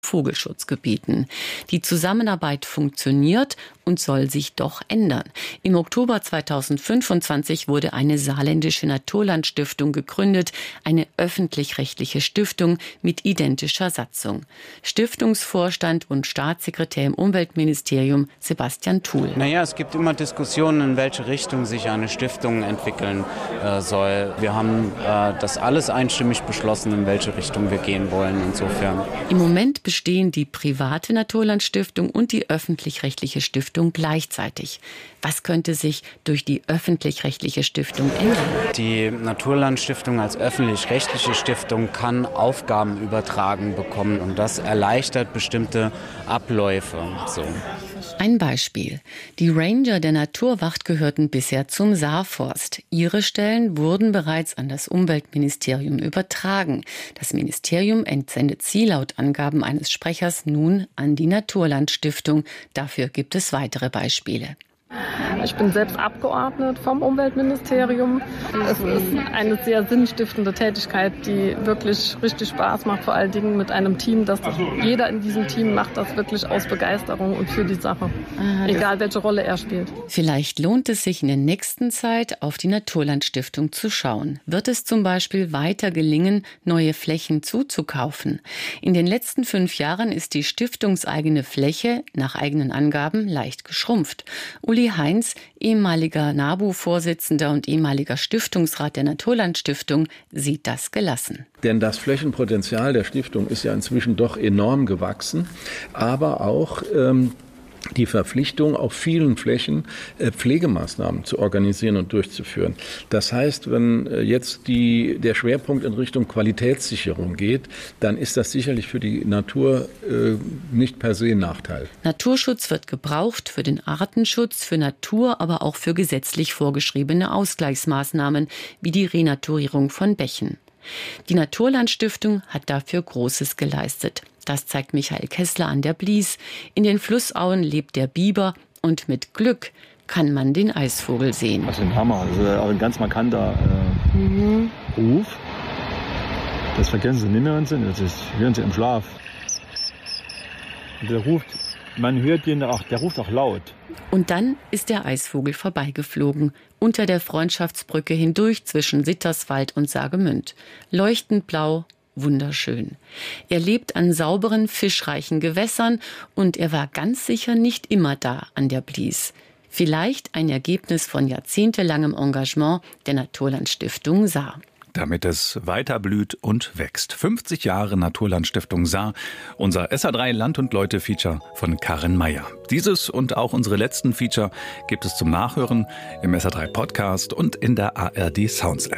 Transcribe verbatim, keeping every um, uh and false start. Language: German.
Vogelschutzgebieten. Die Zusammenarbeit funktioniert und soll sich doch ändern. Im Oktober zweitausendfünfundzwanzig wurde eine saarländische Naturlandstiftung gegründet, eine öffentlich-rechtliche Stiftung mit identischer Satzung. Stiftungsvorstand und Staatssekretär im Umweltministerium Sebastian Thull. Naja, es gibt immer Diskussionen, in welche Richtung sich eine Stiftung entwickeln äh, soll. Wir haben äh, das alles einstimmig beschlossen, in welche Richtung wir gehen wollen. Insofern. Im Moment bestehen die private Naturlandstiftung und die öffentlich-rechtliche Stiftung gleichzeitig. Was könnte sich durch die öffentlich-rechtliche Stiftung ändern? Die Naturlandstiftung als öffentlich-rechtliche Stiftung kann Aufgaben übertragen bekommen und das erleichtert bestimmte Abläufe. So. Ein Beispiel. Die Ranger der Naturwacht gehörten bisher zum Saarforst. Ihre Stellen wurden bereits an das Umweltministerium übertragen. Das Ministerium entsendet sie laut Angaben eines Sprechers nun an die Naturlandstiftung. Dafür gibt es weitere Beispiele. Ich bin selbst Abgeordnet vom Umweltministerium. Es ist eine sehr sinnstiftende Tätigkeit, die wirklich richtig Spaß macht, vor allen Dingen mit einem Team. Dass das, jeder in diesem Team macht das wirklich aus Begeisterung und für die Sache, egal welche Rolle er spielt. Vielleicht lohnt es sich in der nächsten Zeit, auf die Naturlandstiftung zu schauen. Wird es zum Beispiel weiter gelingen, neue Flächen zuzukaufen? In den letzten fünf Jahren ist die stiftungseigene Fläche nach eigenen Angaben leicht geschrumpft. Uli Heinz, ehemaliger NABU-Vorsitzender und ehemaliger Stiftungsrat der Naturlandstiftung, sieht das gelassen. Denn das Flächenpotenzial der Stiftung ist ja inzwischen doch enorm gewachsen, aber auch ähm, die Verpflichtung, auf vielen Flächen äh, Pflegemaßnahmen zu organisieren und durchzuführen. Das heißt, wenn äh, jetzt die, der Schwerpunkt in Richtung Qualitätssicherung geht, dann ist das sicherlich für die Natur äh, nicht per se ein Nachteil. Naturschutz wird gebraucht für den Artenschutz, für Natur, aber auch für gesetzlich vorgeschriebene Ausgleichsmaßnahmen wie die Renaturierung von Bächen. Die Naturlandstiftung hat dafür Großes geleistet. Das zeigt Michael Kessler an der Blies. In den Flussauen lebt der Biber und mit Glück kann man den Eisvogel sehen. Das ist ein Hammer, also auch ein ganz markanter äh, mhm. Ruf. Das vergessen Sie nicht mehr, das ist, hören Sie im Schlaf. Und der ruft, man hört ihn auch, der ruft auch laut. Und dann ist der Eisvogel vorbeigeflogen, unter der Freundschaftsbrücke hindurch zwischen Sitterswald und Saargemünd. Leuchtend blau, wunderschön. Er lebt an sauberen, fischreichen Gewässern und er war ganz sicher nicht immer da an der Blies. Vielleicht ein Ergebnis von jahrzehntelangem Engagement der Naturlandstiftung Saar. Damit es weiter blüht und wächst. fünfzig Jahre Naturlandstiftung Saar, unser S A drei Land und Leute Feature von Karin Meyer. Dieses und auch unsere letzten Feature gibt es zum Nachhören im S A drei Podcast und in der A R D Sounds App.